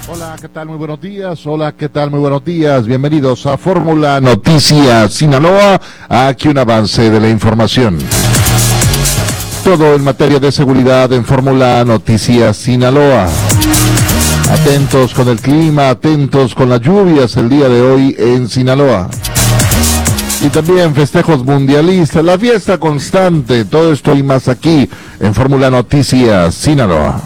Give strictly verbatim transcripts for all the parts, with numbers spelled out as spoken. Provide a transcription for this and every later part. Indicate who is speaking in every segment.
Speaker 1: Hola, ¿qué tal? Muy buenos días. Hola, ¿qué tal? Muy buenos días. Bienvenidos a Fórmula Noticias Sinaloa. Aquí un avance de la información. Todo en materia de seguridad en Fórmula Noticias Sinaloa. Atentos con el clima, atentos con las lluvias el día de hoy en Sinaloa. Y también festejos mundialistas, la fiesta constante, todo esto y más aquí en Fórmula Noticias Sinaloa.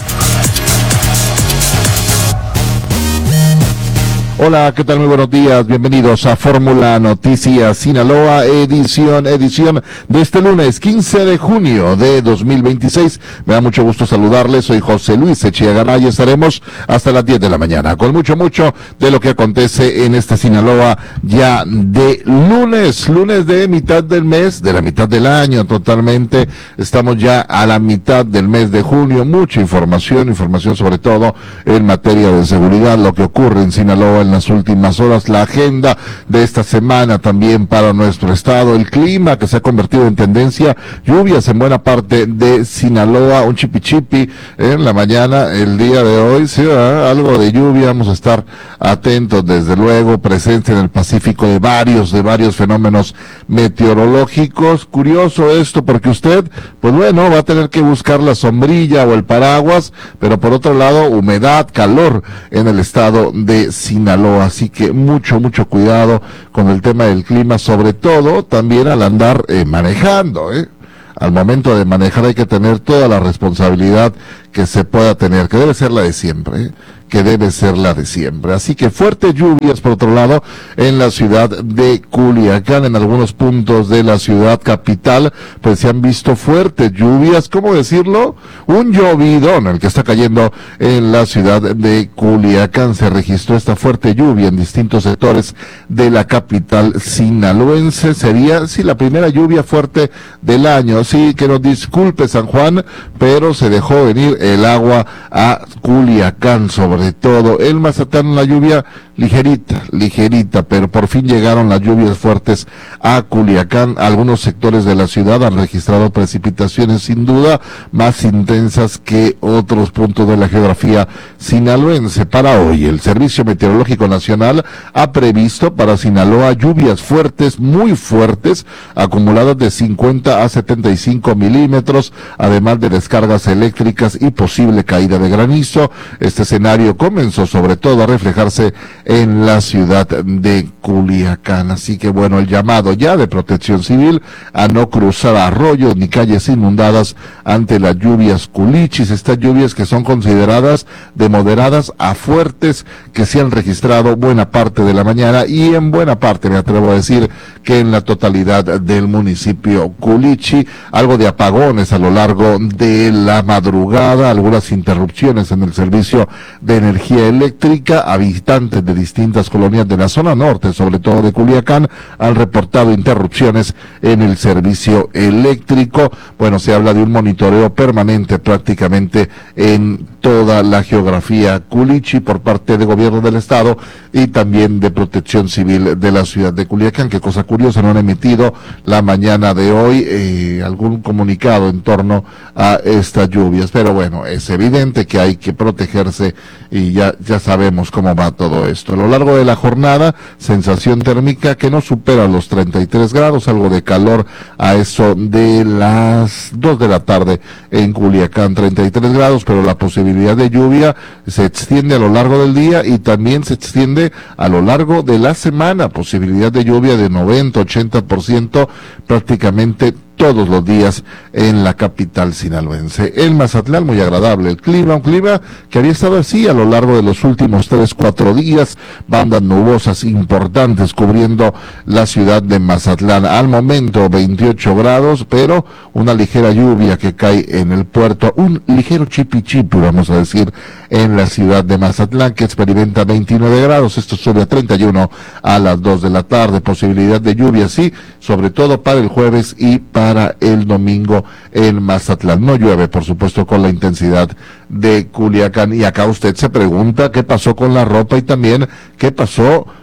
Speaker 1: Hola, ¿qué tal? Muy buenos días, bienvenidos a Fórmula Noticias Sinaloa, edición, edición de este lunes quince de junio de dos mil veintiséis. Me da mucho gusto saludarles, soy José Luis Echeagaray y estaremos hasta las diez de la mañana con mucho, mucho de lo que acontece en este Sinaloa ya de lunes, lunes de mitad del mes, de la mitad del año totalmente. Estamos ya a la mitad del mes de junio, mucha información, información sobre todo en materia de seguridad, lo que ocurre en Sinaloa en las últimas horas, la agenda de esta semana también para nuestro estado, el clima que se ha convertido en tendencia, lluvias en buena parte de Sinaloa, un chipi chipi en la mañana, el día de hoy, sí, ¿eh? Algo de lluvia, vamos a estar atentos desde luego, presencia en el Pacífico de varios, de varios fenómenos meteorológicos. Curioso esto porque usted, pues bueno, va a tener que buscar la sombrilla o el paraguas, pero por otro lado, humedad, calor en el estado de Sinaloa. Así que mucho, mucho cuidado con el tema del clima, sobre todo también al andar eh, manejando, ¿eh? Al momento de manejar hay que tener toda la responsabilidad que se pueda tener, que debe ser la de siempre, ¿eh? que debe ser la de siempre. Así que fuertes lluvias, por otro lado, en la ciudad de Culiacán, en algunos puntos de la ciudad capital, pues se han visto fuertes lluvias, ¿cómo decirlo? Un llovidón el que está cayendo en la ciudad de Culiacán. Se registró esta fuerte lluvia en distintos sectores de la capital sinaloense. Sería, sí, la primera lluvia fuerte del año. Sí, que nos disculpe San Juan, pero se dejó venir el agua a Culiacán, sobre todo el Mazatlán, la lluvia ligerita, ligerita, pero por fin llegaron las lluvias fuertes a Culiacán. Algunos sectores de la ciudad han registrado precipitaciones sin duda más intensas que otros puntos de la geografía sinaloense. Para hoy, el Servicio Meteorológico Nacional ha previsto para Sinaloa lluvias fuertes, muy fuertes, acumuladas de cincuenta a setenta y cinco milímetros, además de descargas eléctricas y posible caída de granizo. Este escenario comenzó sobre todo a reflejarse en la ciudad de Culiacán. Así que bueno, el llamado ya de Protección Civil a no cruzar arroyos ni calles inundadas ante las lluvias culichis, estas lluvias que son consideradas de moderadas a fuertes, que se han registrado buena parte de la mañana y en buena parte, me atrevo a decir, que en la totalidad del municipio Culichi. Algo de apagones a lo largo de la madrugada, algunas interrupciones en el servicio de energía eléctrica. Habitantes de distintas colonias de la zona norte, sobre todo de Culiacán, han reportado interrupciones en el servicio eléctrico. Bueno, se habla de un monitoreo permanente prácticamente en toda la geografía culichi por parte del gobierno del estado y también de Protección Civil de la ciudad de Culiacán. Qué cosa curiosa, no han emitido la mañana de hoy eh, algún comunicado en torno a estas lluvias, pero bueno, es evidente que hay que protegerse y ya, ya sabemos cómo va todo esto. A lo largo de la jornada, sensación térmica que no supera los treinta y tres grados, algo de calor a eso de las dos de la tarde en Culiacán, treinta y tres grados, pero la posibilidad de lluvia se extiende a lo largo del día y también se extiende a lo largo de la semana, posibilidad de lluvia de noventa, ochenta por ciento prácticamente todos los días en la capital sinaloense. En Mazatlán, muy agradable el clima, un clima que había estado así a lo largo de los últimos tres, cuatro días, bandas nubosas importantes cubriendo la ciudad de Mazatlán. Al momento veintiocho grados, pero una ligera lluvia que cae en el puerto, un ligero chipi chipi, vamos a decir, en la ciudad de Mazatlán, que experimenta veintinueve grados, esto sube a treinta y uno a las dos de la tarde, posibilidad de lluvia, sí, sobre todo para el jueves y para para el domingo en Mazatlán. No llueve, por supuesto, con la intensidad de Culiacán. Y acá usted se pregunta qué pasó con la ropa y también qué pasó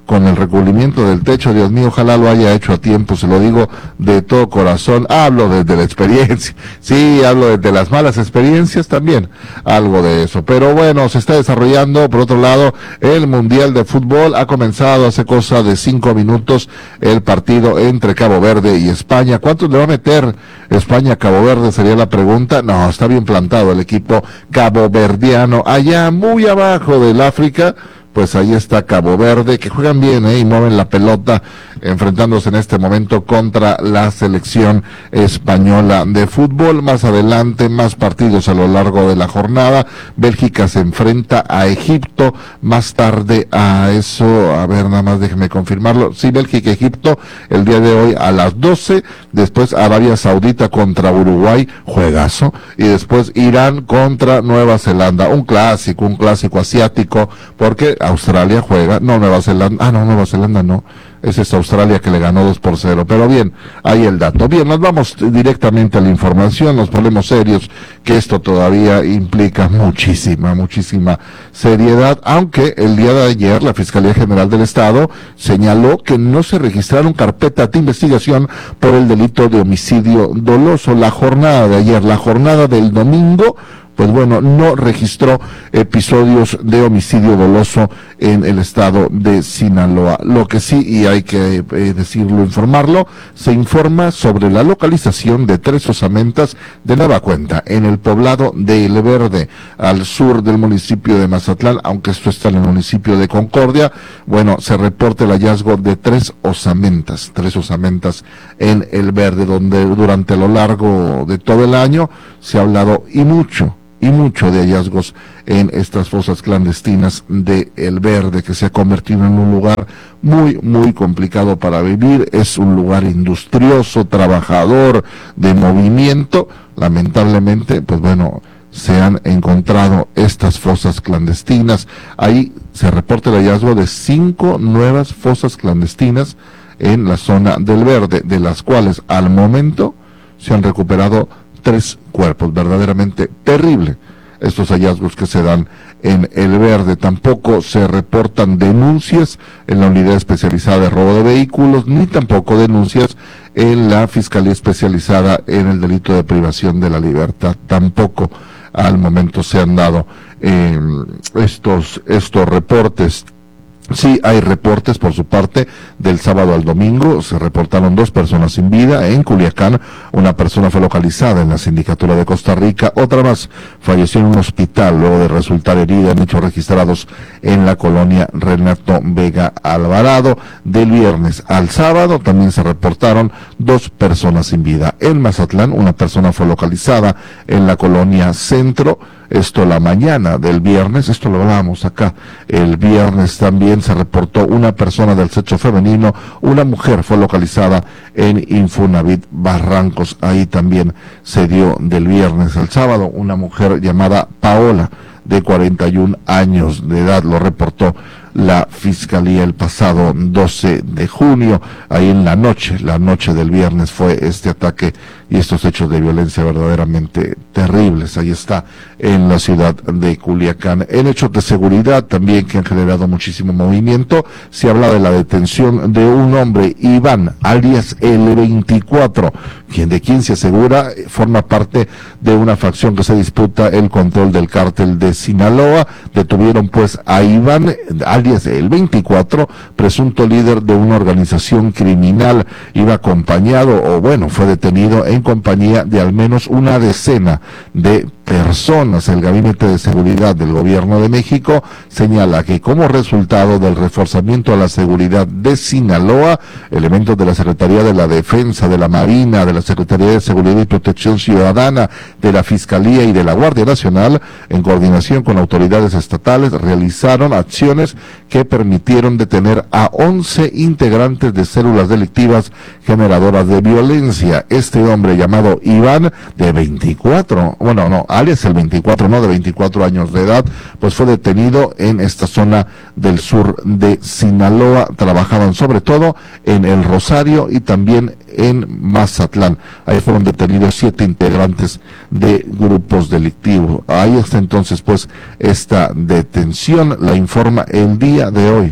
Speaker 1: con el recubrimiento del techo. Dios mío, ojalá lo haya hecho a tiempo, se lo digo de todo corazón. Hablo desde la experiencia, sí, hablo desde las malas experiencias también, algo de eso. Pero bueno, se está desarrollando, por otro lado, el Mundial de Fútbol. Ha comenzado hace cosa de cinco minutos el partido entre Cabo Verde y España. ¿Cuántos le va a meter España a Cabo Verde? Sería la pregunta. No, está bien plantado el equipo caboverdiano, allá muy abajo del África. Pues ahí está Cabo Verde, que juegan bien, ¿eh? Y mueven la pelota, enfrentándose en este momento contra la selección española de fútbol. Más adelante, más partidos a lo largo de la jornada. Bélgica se enfrenta a Egipto, más tarde a eso, a ver, nada más déjeme confirmarlo. Sí, Bélgica, Egipto, el día de hoy a las doce, después Arabia Saudita contra Uruguay, juegazo, y después Irán contra Nueva Zelanda, un clásico, un clásico asiático, porque Australia juega, no Nueva Zelanda, ah no, Nueva Zelanda no, esa es Australia que le ganó dos por cero, pero bien, ahí el dato. Bien, nos vamos directamente a la información, nos ponemos serios, que esto todavía implica muchísima, muchísima seriedad, aunque el día de ayer la Fiscalía General del Estado señaló que no se registraron carpetas de investigación por el delito de homicidio doloso. La jornada de ayer, la jornada del domingo, pues bueno, no registró episodios de homicidio doloso en el estado de Sinaloa. Lo que sí, y hay que eh, decirlo, informarlo, se informa sobre la localización de tres osamentas de nueva cuenta en el poblado de El Verde, al sur del municipio de Mazatlán, aunque esto está en el municipio de Concordia. Bueno, se reporta el hallazgo de tres osamentas, tres osamentas en El Verde, donde durante lo largo de todo el año se ha hablado y mucho, y mucho de hallazgos en estas fosas clandestinas de El Verde, que se ha convertido en un lugar muy, muy complicado para vivir. Es un lugar industrioso, trabajador, de movimiento. Lamentablemente, pues bueno, se han encontrado estas fosas clandestinas. Ahí se reporta el hallazgo de cinco nuevas fosas clandestinas en la zona del Verde, de las cuales al momento se han recuperado tres cuerpos. Verdaderamente terrible estos hallazgos que se dan en El Verde. Tampoco se reportan denuncias en la unidad especializada de robo de vehículos, ni tampoco denuncias en la Fiscalía especializada en el delito de privación de la libertad. Tampoco al momento se han dado eh, estos, estos reportes. Sí, hay reportes por su parte del sábado al domingo. Se reportaron dos personas sin vida en Culiacán. Una persona fue localizada en la Sindicatura de Costa Rica. Otra más falleció en un hospital luego de resultar herida en hechos registrados en la colonia Renato Vega Alvarado. Del viernes al sábado también se reportaron dos personas sin vida. En Mazatlán, una persona fue localizada en la colonia Centro. Esto la mañana del viernes, esto lo hablábamos acá, el viernes también se reportó una persona del sexo femenino, una mujer fue localizada en Infonavit Barrancos. Ahí también se dio del viernes al sábado una mujer llamada Paola, de cuarenta y un años de edad, lo reportó la Fiscalía el pasado doce de junio, ahí en la noche, la noche del viernes fue este ataque y estos hechos de violencia verdaderamente terribles. Ahí está, en la ciudad de Culiacán. En hechos de seguridad también que han generado muchísimo movimiento, se habla de la detención de un hombre, Iván, alias el veinticuatro, quien de quien se asegura forma parte de una facción que se disputa el control del cártel de Sinaloa. Detuvieron pues a Iván, alias el veinticuatro, presunto líder de una organización criminal. Iba acompañado, o bueno, fue detenido en compañía de al menos una decena de personas. El Gabinete de Seguridad del Gobierno de México señala que como resultado del reforzamiento a la seguridad de Sinaloa, elementos de la Secretaría de la Defensa, de la Marina, de la Secretaría de Seguridad y Protección Ciudadana, de la Fiscalía y de la Guardia Nacional, en coordinación con autoridades estatales, realizaron acciones que permitieron detener a once integrantes de células delictivas generadoras de violencia. Este hombre llamado Iván, de veinticuatro, bueno, no, alias el veinticuatro, no, de veinticuatro años de edad, pues fue detenido en esta zona del sur de Sinaloa. Trabajaban sobre todo en El Rosario y también en Mazatlán. Ahí fueron detenidos siete integrantes de grupos delictivos. Ahí está entonces pues esta detención, la informa el día de hoy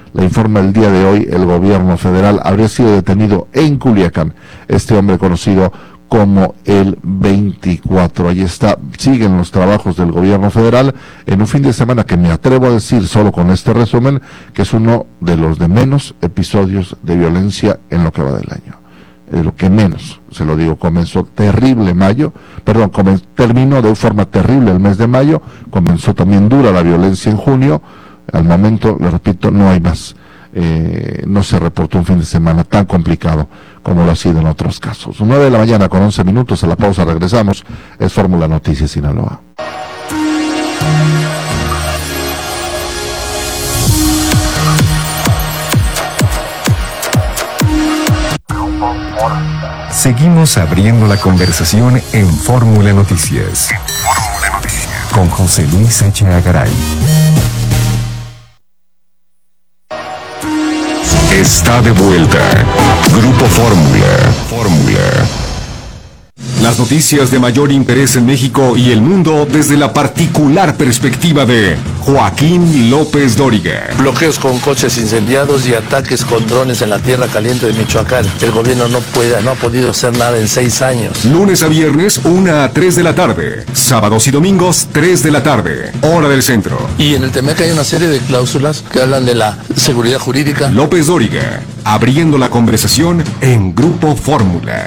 Speaker 1: Le informa el día de hoy el gobierno federal. Habría sido detenido en Culiacán este hombre conocido como el veinticuatro. Ahí está, siguen los trabajos del gobierno federal en un fin de semana que me atrevo a decir solo con este resumen que es uno de los de menos episodios de violencia en lo que va del año. De lo que menos, se lo digo, comenzó terrible mayo, perdón, comen, terminó de forma terrible el mes de mayo, comenzó también dura la violencia en junio. Al momento, le repito, no hay más. Eh, no se reportó un fin de semana tan complicado como lo ha sido en otros casos. nueve de la mañana con once minutos, a la pausa regresamos. Es Fórmula Noticias Sinaloa.
Speaker 2: Seguimos abriendo la conversación en Fórmula Noticias. Fórmula Noticias. Con José Luis Echeagaray. Está de vuelta. Grupo Fórmula. Fórmula. Las noticias de mayor interés en México y el mundo desde la particular perspectiva de Joaquín López Dóriga.
Speaker 3: Bloqueos con coches incendiados y ataques con drones en la tierra caliente de Michoacán. El gobierno no puede, no ha podido hacer nada en seis años.
Speaker 2: Lunes a viernes, una a tres de la tarde. Sábados y domingos, tres de la tarde. Hora del centro.
Speaker 3: Y en el T M E C hay una serie de cláusulas que hablan de la seguridad jurídica.
Speaker 2: López Dóriga, abriendo la conversación en Grupo Fórmula.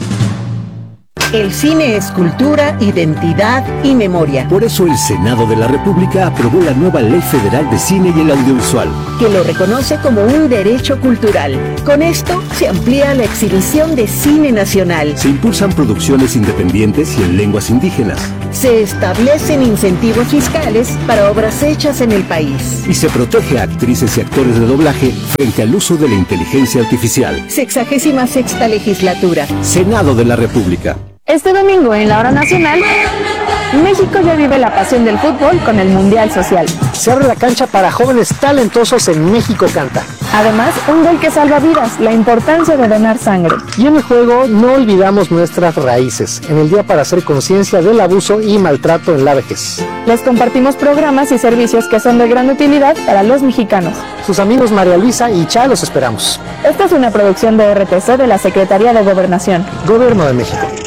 Speaker 4: El cine es cultura, identidad y memoria.
Speaker 5: Por eso el Senado de la República aprobó la nueva Ley Federal de Cine y el Audiovisual,
Speaker 4: que lo reconoce como un derecho cultural. Con esto se amplía la exhibición de cine nacional.
Speaker 5: Se impulsan producciones independientes y en lenguas indígenas.
Speaker 4: Se establecen incentivos fiscales para obras hechas en el país.
Speaker 5: Y se protege a actrices y actores de doblaje frente al uso de la inteligencia artificial.
Speaker 4: Sexagésima sexta legislatura.
Speaker 5: Senado de la República.
Speaker 6: Este domingo en la hora nacional, México ya vive la pasión del fútbol con el Mundial Social.
Speaker 7: Se abre la cancha para jóvenes talentosos en México Canta.
Speaker 6: Además, un gol que salva vidas, la importancia de donar sangre.
Speaker 7: Y en el juego no olvidamos nuestras raíces, en el día para hacer conciencia del abuso y maltrato en la vejez.
Speaker 6: Les compartimos programas y servicios que son de gran utilidad para los mexicanos.
Speaker 7: Sus amigos María Luisa y Cha los esperamos.
Speaker 6: Esta es una producción de R T C de la Secretaría de Gobernación.
Speaker 7: Gobierno de México.